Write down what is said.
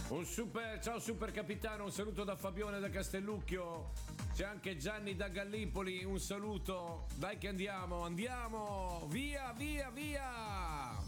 Ciao super capitano, un saluto da Fabione da Castellucchio. C'è anche Gianni da Gallipoli, un saluto. Dai che andiamo, via, via, via.